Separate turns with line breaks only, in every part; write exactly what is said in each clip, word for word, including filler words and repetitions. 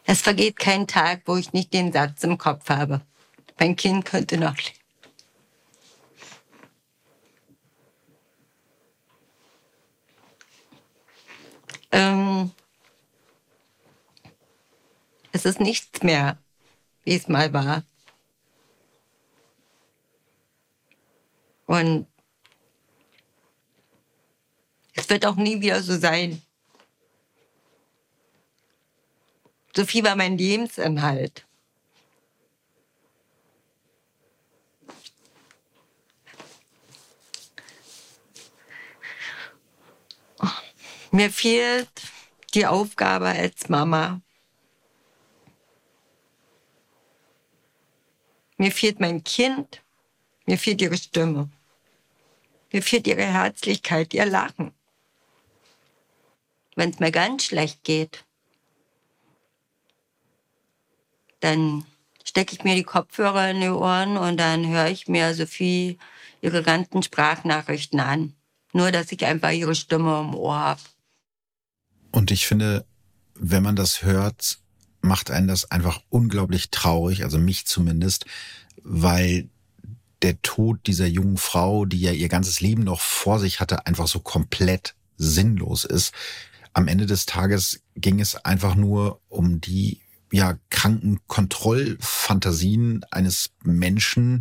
Es vergeht kein Tag, wo ich nicht den Satz im Kopf habe. Mein Kind könnte noch leben. Ähm, es ist nichts mehr, wie es mal war. Und es wird auch nie wieder so sein. Sophie war mein Lebensinhalt. Mir fehlt die Aufgabe als Mama. Mir fehlt mein Kind. Mir fehlt ihre Stimme. Mir fehlt ihre Herzlichkeit, ihr Lachen. Wenn es mir ganz schlecht geht, dann stecke ich mir die Kopfhörer in die Ohren und dann höre ich mir Sophie ihre ganzen Sprachnachrichten an. Nur, dass ich einfach ihre Stimme im Ohr habe.
Und ich finde, wenn man das hört, macht einen das einfach unglaublich traurig, also mich zumindest, weil der Tod dieser jungen Frau, die ja ihr ganzes Leben noch vor sich hatte, einfach so komplett sinnlos ist. Am Ende des Tages ging es einfach nur um die ja kranken Kontrollfantasien eines Menschen,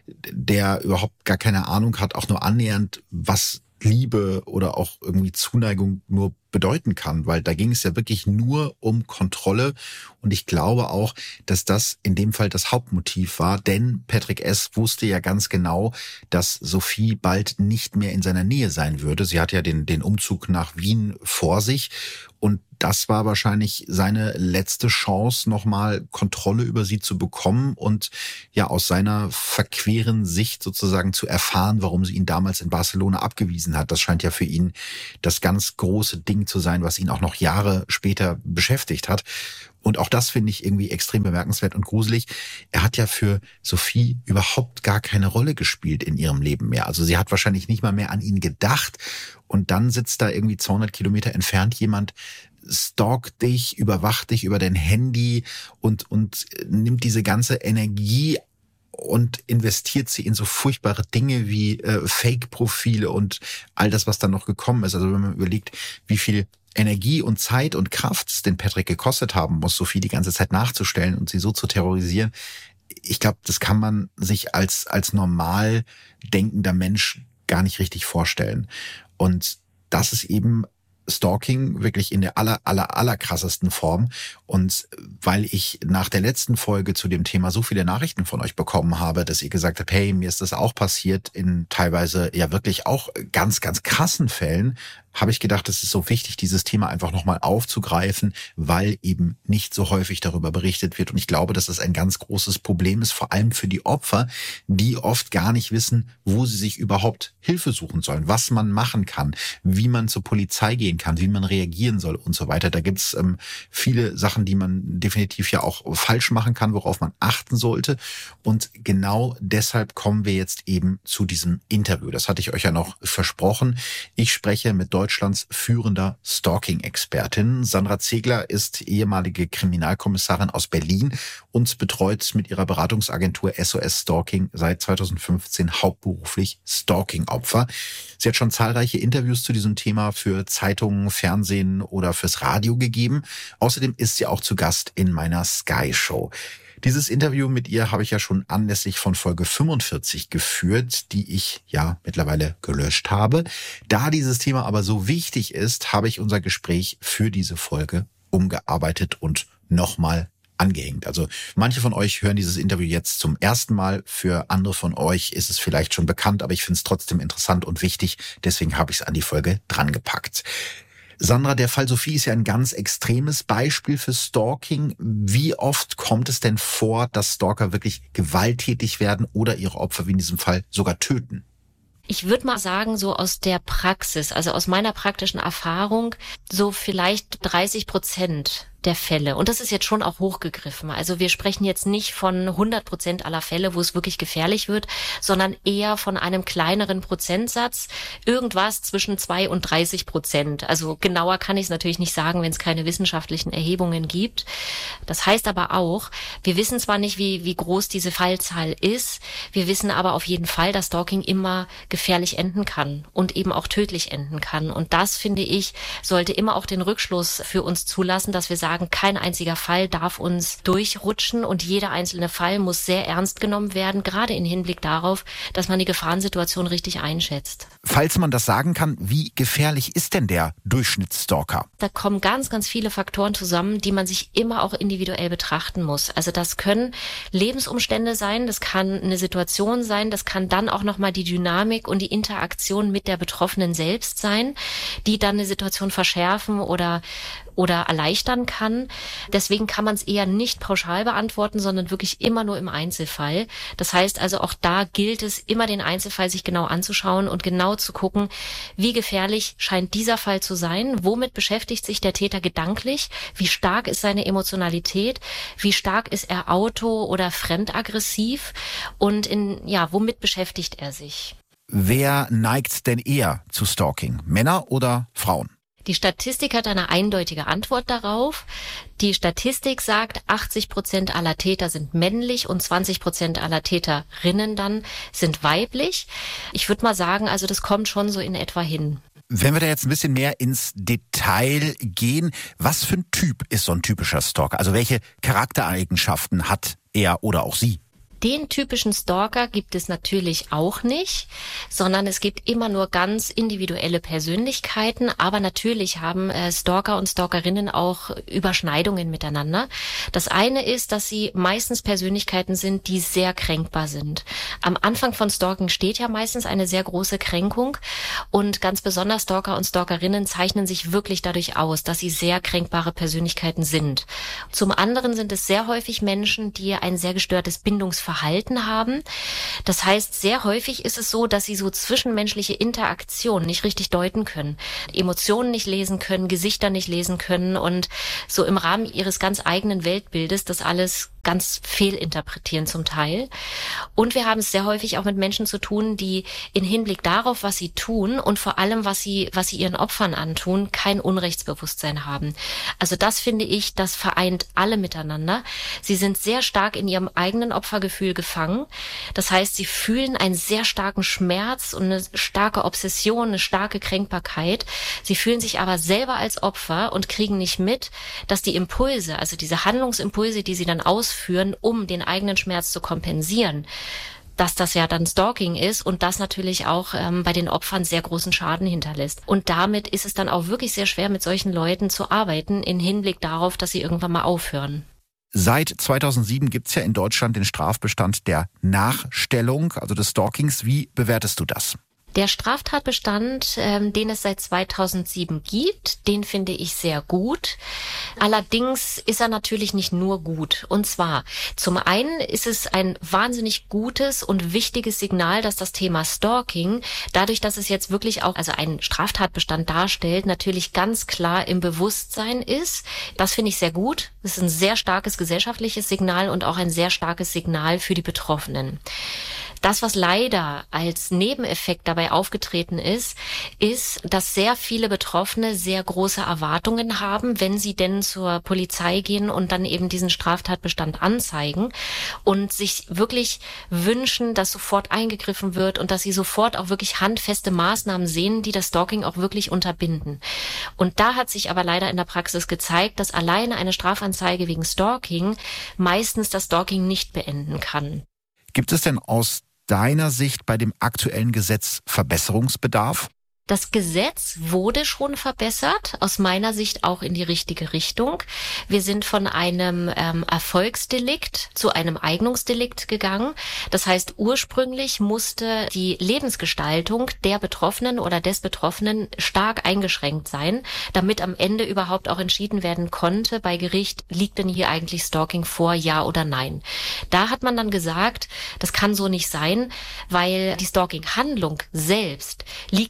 der überhaupt gar keine Ahnung hat, auch nur annähernd, was Liebe oder auch irgendwie Zuneigung nur bedeuten kann, weil da ging es ja wirklich nur um Kontrolle und ich glaube auch, dass das in dem Fall das Hauptmotiv war, denn Patrick S. wusste ja ganz genau, dass Sophie bald nicht mehr in seiner Nähe sein würde. Sie hat ja den, den Umzug nach Wien vor sich und das war wahrscheinlich seine letzte Chance, nochmal Kontrolle über sie zu bekommen und ja aus seiner verqueren Sicht sozusagen zu erfahren, warum sie ihn damals in Barcelona abgewiesen hat. Das scheint ja für ihn das ganz große Ding zu sein, was ihn auch noch Jahre später beschäftigt hat. Und auch das finde ich irgendwie extrem bemerkenswert und gruselig. Er hat ja für Sophie überhaupt gar keine Rolle gespielt in ihrem Leben mehr. Also sie hat wahrscheinlich nicht mal mehr an ihn gedacht. Und dann sitzt da irgendwie zweihundert Kilometer entfernt jemand, stalkt dich, überwacht dich über dein Handy und, und nimmt diese ganze Energie und investiert sie in so furchtbare Dinge wie äh, Fake-Profile und all das, was dann noch gekommen ist. Also wenn man überlegt, wie viel Energie und Zeit und Kraft es den Patrick gekostet haben muss, Sophie die ganze Zeit nachzustellen und sie so zu terrorisieren. Ich glaube, das kann man sich als, als normal denkender Mensch gar nicht richtig vorstellen. Und das ist eben Stalking wirklich in der aller, aller, aller krassesten Form. Und weil ich nach der letzten Folge zu dem Thema so viele Nachrichten von euch bekommen habe, dass ihr gesagt habt, hey, mir ist das auch passiert in teilweise ja wirklich auch ganz, ganz krassen Fällen, habe ich gedacht, es ist so wichtig, dieses Thema einfach nochmal aufzugreifen, weil eben nicht so häufig darüber berichtet wird. Und ich glaube, dass das ein ganz großes Problem ist, vor allem für die Opfer, die oft gar nicht wissen, wo sie sich überhaupt Hilfe suchen sollen, was man machen kann, wie man zur Polizei gehen kann, wie man reagieren soll und so weiter. Da gibt's ähm, viele Sachen, die man definitiv ja auch falsch machen kann, worauf man achten sollte. Und genau deshalb kommen wir jetzt eben zu diesem Interview. Das hatte ich euch ja noch versprochen. Ich spreche mit Deutschlands führender Stalking-Expertin. Sandra Ziegler ist ehemalige Kriminalkommissarin aus Berlin und betreut mit ihrer Beratungsagentur S O S Stalking seit zweitausendfünfzehn hauptberuflich Stalking-Opfer. Sie hat schon zahlreiche Interviews zu diesem Thema für Zeitungen, Fernsehen oder fürs Radio gegeben. Außerdem ist sie auch zu Gast in meiner Sky Show. Dieses Interview mit ihr habe ich ja schon anlässlich von Folge fünfundvierzig geführt, die ich ja mittlerweile gelöscht habe. Da dieses Thema aber so wichtig ist, habe ich unser Gespräch für diese Folge umgearbeitet und nochmal angehängt. Also manche von euch hören dieses Interview jetzt zum ersten Mal, für andere von euch ist es vielleicht schon bekannt, aber ich finde es trotzdem interessant und wichtig, deswegen habe ich es an die Folge drangepackt. Sandra, der Fall Sophie ist ja ein ganz extremes Beispiel für Stalking. Wie oft kommt es denn vor, dass Stalker wirklich gewalttätig werden oder ihre Opfer, wie in diesem Fall, sogar töten?
Ich würde mal sagen, so aus der Praxis, also aus meiner praktischen Erfahrung, so vielleicht dreißig Prozent der Fälle, und das ist jetzt schon auch hochgegriffen, also wir sprechen jetzt nicht von hundert Prozent aller Fälle, wo es wirklich gefährlich wird, sondern eher von einem kleineren Prozentsatz, irgendwas zwischen zwei und dreißig Prozent. Also genauer kann ich es natürlich nicht sagen, wenn es keine wissenschaftlichen Erhebungen gibt. Das heißt aber auch, wir wissen zwar nicht, wie, wie groß diese Fallzahl ist, wir wissen aber auf jeden Fall, dass Stalking immer gefährlich enden kann und eben auch tödlich enden kann. Und das, finde ich, sollte immer auch den Rückschluss für uns zulassen, dass wir sagen, kein einziger Fall darf uns durchrutschen und jeder einzelne Fall muss sehr ernst genommen werden, gerade im Hinblick darauf, dass man die Gefahrensituation richtig einschätzt.
Falls man das sagen kann, wie gefährlich ist denn der Durchschnittsstalker?
Da kommen ganz, ganz viele Faktoren zusammen, die man sich immer auch individuell betrachten muss. Also das können Lebensumstände sein, das kann eine Situation sein, das kann dann auch nochmal die Dynamik und die Interaktion mit der Betroffenen selbst sein, die dann eine Situation verschärfen oder oder erleichtern kann. Deswegen kann man es eher nicht pauschal beantworten, sondern wirklich immer nur im Einzelfall. Das heißt also, auch da gilt es, immer den Einzelfall sich genau anzuschauen und genau zu gucken, wie gefährlich scheint dieser Fall zu sein, womit beschäftigt sich der Täter gedanklich, wie stark ist seine Emotionalität, wie stark ist er auto- oder fremdaggressiv und in ja, womit beschäftigt er sich.
Wer neigt denn eher zu Stalking? Männer oder Frauen?
Die Statistik hat eine eindeutige Antwort darauf. Die Statistik sagt, achtzig Prozent aller Täter sind männlich und zwanzig Prozent aller Täterinnen dann sind weiblich. Ich würde mal sagen, also das kommt schon so in etwa hin.
Wenn wir da jetzt ein bisschen mehr ins Detail gehen, was für ein Typ ist so ein typischer Stalker? Also welche Charaktereigenschaften hat er oder auch sie?
Den typischen Stalker gibt es natürlich auch nicht, sondern es gibt immer nur ganz individuelle Persönlichkeiten. Aber natürlich haben äh, Stalker und Stalkerinnen auch Überschneidungen miteinander. Das eine ist, dass sie meistens Persönlichkeiten sind, die sehr kränkbar sind. Am Anfang von Stalking steht ja meistens eine sehr große Kränkung. Und ganz besonders Stalker und Stalkerinnen zeichnen sich wirklich dadurch aus, dass sie sehr kränkbare Persönlichkeiten sind. Zum anderen sind es sehr häufig Menschen, die ein sehr gestörtes Bindungsverhalten Verhalten haben. Das heißt, sehr häufig ist es so, dass sie so zwischenmenschliche Interaktion nicht richtig deuten können, Emotionen nicht lesen können, Gesichter nicht lesen können und so im Rahmen ihres ganz eigenen Weltbildes das alles ganz fehlinterpretieren zum Teil. Und wir haben es sehr häufig auch mit Menschen zu tun, die in Hinblick darauf, was sie tun und vor allem, was sie, was sie ihren Opfern antun, kein Unrechtsbewusstsein haben. Also das finde ich, das vereint alle miteinander. Sie sind sehr stark in ihrem eigenen Opfergefühl gefangen. Das heißt, sie fühlen einen sehr starken Schmerz und eine starke Obsession, eine starke Kränkbarkeit. Sie fühlen sich aber selber als Opfer und kriegen nicht mit, dass die Impulse, also diese Handlungsimpulse, die sie dann ausführen, um den eigenen Schmerz zu kompensieren, dass das ja dann Stalking ist und das natürlich auch ähm, bei den Opfern sehr großen Schaden hinterlässt. Und damit ist es dann auch wirklich sehr schwer, mit solchen Leuten zu arbeiten, in Hinblick darauf, dass sie irgendwann mal aufhören.
Seit zweitausendsieben gibt's ja in Deutschland den Strafbestand der Nachstellung, also des Stalkings. Wie bewertest du das?
Der Straftatbestand, ähm, den es seit zweitausendsieben gibt, den finde ich sehr gut. Allerdings ist er natürlich nicht nur gut. Und zwar, zum einen ist es ein wahnsinnig gutes und wichtiges Signal, dass das Thema Stalking, dadurch, dass es jetzt wirklich auch also einen Straftatbestand darstellt, natürlich ganz klar im Bewusstsein ist. Das finde ich sehr gut. Das ist ein sehr starkes gesellschaftliches Signal und auch ein sehr starkes Signal für die Betroffenen. Das, was leider als Nebeneffekt dabei aufgetreten ist, ist, dass sehr viele Betroffene sehr große Erwartungen haben, wenn sie denn zur Polizei gehen und dann eben diesen Straftatbestand anzeigen und sich wirklich wünschen, dass sofort eingegriffen wird und dass sie sofort auch wirklich handfeste Maßnahmen sehen, die das Stalking auch wirklich unterbinden. Und da hat sich aber leider in der Praxis gezeigt, dass alleine eine Strafanzeige wegen Stalking meistens das Stalking nicht beenden kann.
Gibt es denn aus deiner Sicht bei dem aktuellen Gesetz Verbesserungsbedarf?
Das Gesetz wurde schon verbessert, aus meiner Sicht auch in die richtige Richtung. Wir sind von einem ähm, Erfolgsdelikt zu einem Eignungsdelikt gegangen. Das heißt, ursprünglich musste die Lebensgestaltung der Betroffenen oder des Betroffenen stark eingeschränkt sein, damit am Ende überhaupt auch entschieden werden konnte bei Gericht, liegt denn hier eigentlich Stalking vor, ja oder nein. Da hat man dann gesagt, das kann so nicht sein, weil die Stalking-Handlung selbst liegt ja in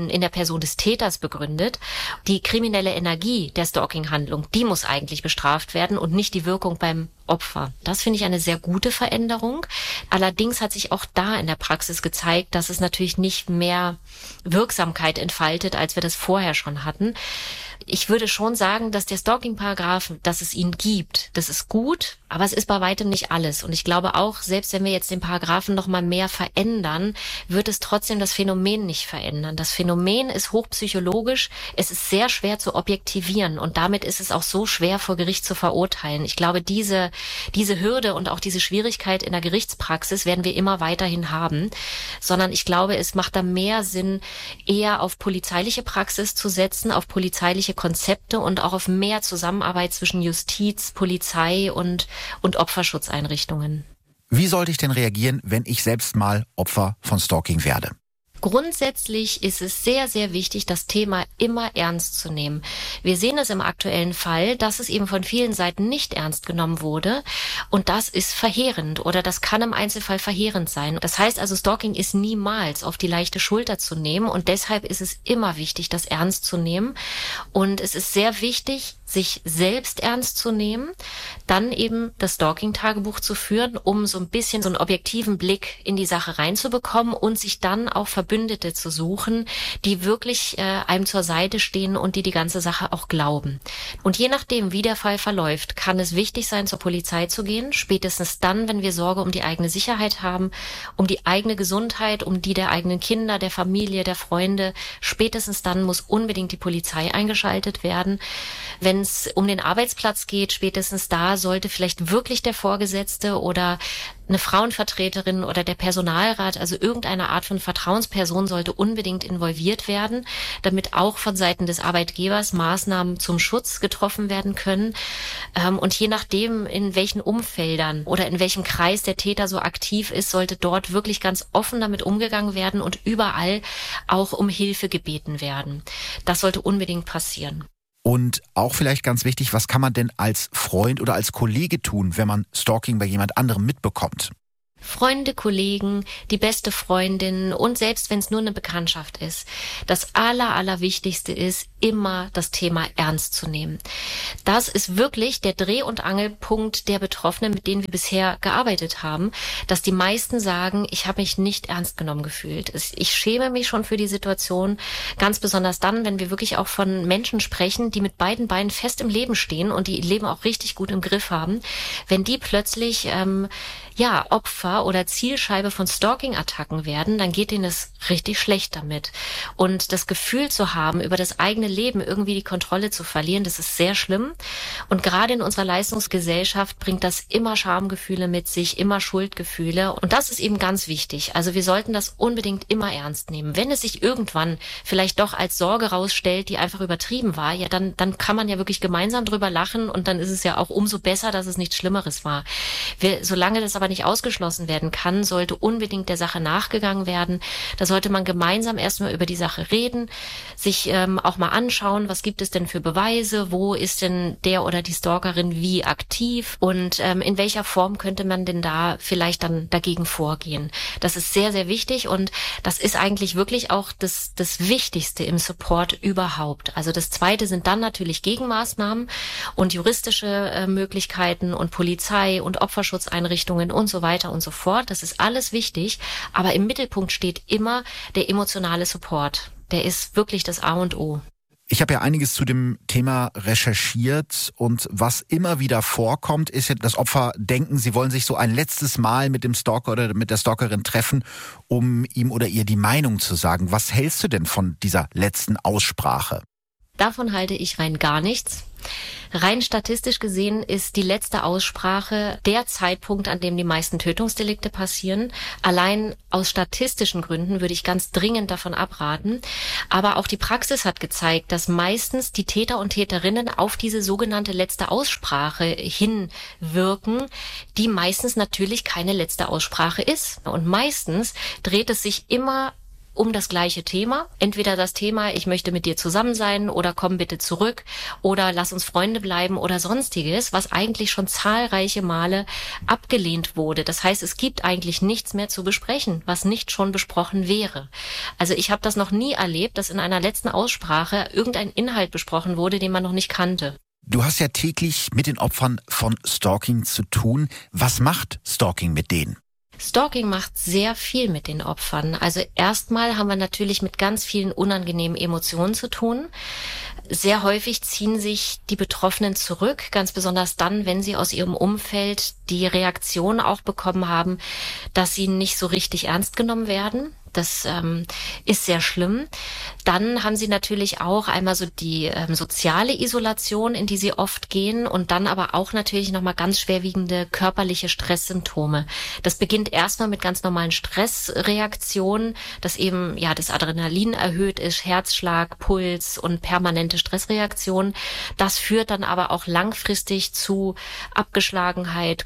in, in der Person des Täters begründet. Die kriminelle Energie der Stalking-Handlung, die muss eigentlich bestraft werden und nicht die Wirkung beim Opfer. Das finde ich eine sehr gute Veränderung. Allerdings hat sich auch da in der Praxis gezeigt, dass es natürlich nicht mehr Wirksamkeit entfaltet, als wir das vorher schon hatten. Ich würde schon sagen, dass der Stalking-Paragraph, dass es ihn gibt, das ist gut, aber es ist bei weitem nicht alles. Und ich glaube auch, selbst wenn wir jetzt den Paragraphen noch mal mehr verändern, wird es trotzdem das Phänomen nicht verändern. Das Phänomen ist hochpsychologisch, es ist sehr schwer zu objektivieren und damit ist es auch so schwer vor Gericht zu verurteilen. Ich glaube, diese, diese Hürde und auch diese Schwierigkeit in der Gerichtspraxis werden wir immer weiterhin haben, sondern ich glaube, es macht da mehr Sinn, eher auf polizeiliche Praxis zu setzen, auf polizeiliche Konzepte und auch auf mehr Zusammenarbeit zwischen Justiz, Polizei und, und Opferschutzeinrichtungen.
Wie sollte ich denn reagieren, wenn ich selbst mal Opfer von Stalking werde?
Grundsätzlich ist es sehr, sehr wichtig, das Thema immer ernst zu nehmen. Wir sehen es im aktuellen Fall, dass es eben von vielen Seiten nicht ernst genommen wurde und das ist verheerend oder das kann im Einzelfall verheerend sein. Das heißt also, Stalking ist niemals auf die leichte Schulter zu nehmen und deshalb ist es immer wichtig, das ernst zu nehmen und es ist sehr wichtig, sich selbst ernst zu nehmen, dann eben das Stalking-Tagebuch zu führen, um so ein bisschen so einen objektiven Blick in die Sache reinzubekommen und sich dann auch Verbündete zu suchen, die wirklich äh, einem zur Seite stehen und die die ganze Sache auch glauben. Und je nachdem, wie der Fall verläuft, kann es wichtig sein, zur Polizei zu gehen, spätestens dann, wenn wir Sorge um die eigene Sicherheit haben, um die eigene Gesundheit, um die der eigenen Kinder, der Familie, der Freunde. Spätestens dann muss unbedingt die Polizei eingeschaltet werden. Wenn es um den Arbeitsplatz geht, spätestens da sollte vielleicht wirklich der Vorgesetzte oder eine Frauenvertreterin oder der Personalrat, also irgendeine Art von Vertrauensperson sollte unbedingt involviert werden, damit auch von Seiten des Arbeitgebers Maßnahmen zum Schutz getroffen werden können. Und je nachdem, in welchen Umfeldern oder in welchem Kreis der Täter so aktiv ist, sollte dort wirklich ganz offen damit umgegangen werden und überall auch um Hilfe gebeten werden. Das sollte unbedingt passieren.
Und auch vielleicht ganz wichtig, was kann man denn als Freund oder als Kollege tun, wenn man Stalking bei jemand anderem mitbekommt?
Freunde, Kollegen, die beste Freundin und selbst wenn es nur eine Bekanntschaft ist. Das Aller, Allerwichtigste ist, immer das Thema ernst zu nehmen. Das ist wirklich der Dreh- und Angelpunkt der Betroffenen, mit denen wir bisher gearbeitet haben, dass die meisten sagen, ich habe mich nicht ernst genommen gefühlt. Ich schäme mich schon für die Situation, ganz besonders dann, wenn wir wirklich auch von Menschen sprechen, die mit beiden Beinen fest im Leben stehen und die ihr Leben auch richtig gut im Griff haben. Wenn die plötzlich ähm, ja Opfer oder Zielscheibe von Stalking-Attacken werden, dann geht ihnen es richtig schlecht damit. Und das Gefühl zu haben, über das eigene Leben irgendwie die Kontrolle zu verlieren, das ist sehr schlimm. Und gerade in unserer Leistungsgesellschaft bringt das immer Schamgefühle mit sich, immer Schuldgefühle. Und das ist eben ganz wichtig. Also wir sollten das unbedingt immer ernst nehmen. Wenn es sich irgendwann vielleicht doch als Sorge rausstellt, die einfach übertrieben war, ja, dann, dann kann man ja wirklich gemeinsam drüber lachen und dann ist es ja auch umso besser, dass es nichts Schlimmeres war. Wir, solange das aber nicht ausgeschlossen werden kann, sollte unbedingt der Sache nachgegangen werden. Da sollte man gemeinsam erstmal über die Sache reden, sich ähm, auch mal anschauen, was gibt es denn für Beweise, wo ist denn der oder die Stalkerin wie aktiv und ähm, in welcher Form könnte man denn da vielleicht dann dagegen vorgehen. Das ist sehr, sehr wichtig und das ist eigentlich wirklich auch das, das Wichtigste im Support überhaupt. Also das Zweite sind dann natürlich Gegenmaßnahmen und juristische äh, Möglichkeiten und Polizei und Opferschutzeinrichtungen und so weiter und so fort. Das ist alles wichtig, aber im Mittelpunkt steht immer der emotionale Support. Der ist wirklich das A und O.
Ich habe ja einiges zu dem Thema recherchiert und was immer wieder vorkommt, ist ja, dass Opfer denken, sie wollen sich so ein letztes Mal mit dem Stalker oder mit der Stalkerin treffen, um ihm oder ihr die Meinung zu sagen. Was hältst du denn von dieser letzten Aussprache?
Davon halte ich rein gar nichts. Rein statistisch gesehen ist die letzte Aussprache der Zeitpunkt, an dem die meisten Tötungsdelikte passieren. Allein aus statistischen Gründen würde ich ganz dringend davon abraten. Aber auch die Praxis hat gezeigt, dass meistens die Täter und Täterinnen auf diese sogenannte letzte Aussprache hinwirken, die meistens natürlich keine letzte Aussprache ist. Und meistens dreht es sich immer um das gleiche Thema. Entweder das Thema, ich möchte mit dir zusammen sein oder komm bitte zurück oder lass uns Freunde bleiben oder sonstiges, was eigentlich schon zahlreiche Male abgelehnt wurde. Das heißt, es gibt eigentlich nichts mehr zu besprechen, was nicht schon besprochen wäre. Also ich habe das noch nie erlebt, dass in einer letzten Aussprache irgendein Inhalt besprochen wurde, den man noch nicht kannte.
Du hast ja täglich mit den Opfern von Stalking zu tun. Was macht Stalking mit denen?
Stalking macht sehr viel mit den Opfern. Also erstmal haben wir natürlich mit ganz vielen unangenehmen Emotionen zu tun. Sehr häufig ziehen sich die Betroffenen zurück, ganz besonders dann, wenn sie aus ihrem Umfeld die Reaktion auch bekommen haben, dass sie nicht so richtig ernst genommen werden. Das ähm, ist sehr schlimm. Dann haben sie natürlich auch einmal so die ähm, soziale Isolation, in die sie oft gehen, und dann aber auch natürlich nochmal ganz schwerwiegende körperliche Stresssymptome. Das beginnt erstmal mit ganz normalen Stressreaktionen, dass eben ja das Adrenalin erhöht ist, Herzschlag, Puls und permanente Stressreaktionen. Das führt dann aber auch langfristig zu Abgeschlagenheit,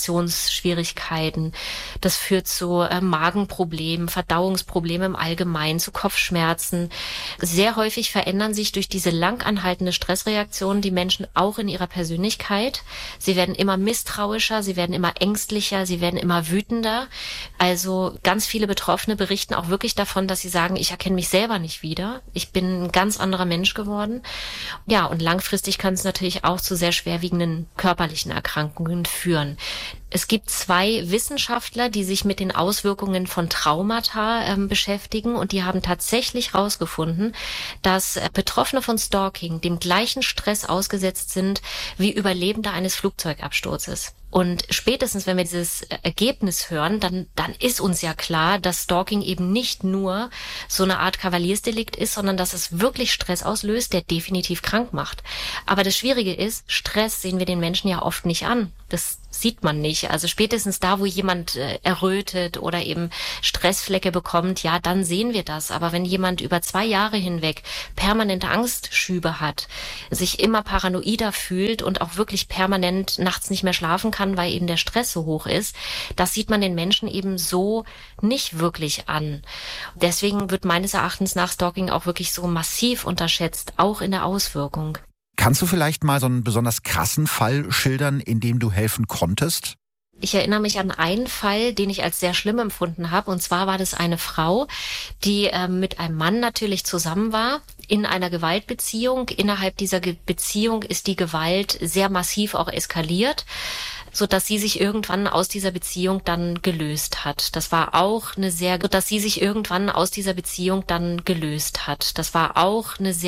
Konzentrationsschwierigkeiten. Das führt zu äh, Magenproblemen, Verdauungsproblemen im Allgemeinen, zu Kopfschmerzen. Sehr häufig verändern sich durch diese lang anhaltende Stressreaktion die Menschen auch in ihrer Persönlichkeit. Sie werden immer misstrauischer, sie werden immer ängstlicher, sie werden immer wütender. Also ganz viele Betroffene berichten auch wirklich davon, dass sie sagen, ich erkenne mich selber nicht wieder. Ich bin ein ganz anderer Mensch geworden. Ja, und langfristig kann es natürlich auch zu sehr schwerwiegenden körperlichen Erkrankungen führen. Es gibt zwei Wissenschaftler, die sich mit den Auswirkungen von Traumata ähm, beschäftigen, und die haben tatsächlich herausgefunden, dass äh, Betroffene von Stalking dem gleichen Stress ausgesetzt sind wie Überlebende eines Flugzeugabsturzes. Und spätestens, wenn wir dieses Ergebnis hören, dann, dann ist uns ja klar, dass Stalking eben nicht nur so eine Art Kavaliersdelikt ist, sondern dass es wirklich Stress auslöst, der definitiv krank macht. Aber das Schwierige ist, Stress sehen wir den Menschen ja oft nicht an. Das sieht man nicht. Also spätestens da, wo jemand äh, errötet oder eben Stressflecke bekommt, ja, dann sehen wir das. Aber wenn jemand über zwei Jahre hinweg permanente Angstschübe hat, sich immer paranoider fühlt und auch wirklich permanent nachts nicht mehr schlafen kann, weil eben der Stress so hoch ist, das sieht man den Menschen eben so nicht wirklich an. Deswegen wird meines Erachtens nach Stalking auch wirklich so massiv unterschätzt, auch in der Auswirkung.
Kannst du vielleicht mal so einen besonders krassen Fall schildern, in dem du helfen konntest?
Ich erinnere mich an einen Fall, den ich als sehr schlimm empfunden habe. Und zwar war das eine Frau, die äh, mit einem Mann natürlich zusammen war, in einer Gewaltbeziehung. Innerhalb dieser Ge- Beziehung ist die Gewalt sehr massiv auch eskaliert, so dass sie sich irgendwann aus dieser Beziehung dann gelöst hat. Das war auch eine sehr, so dass sie sich irgendwann aus dieser Beziehung dann gelöst hat. Das war auch eine sehr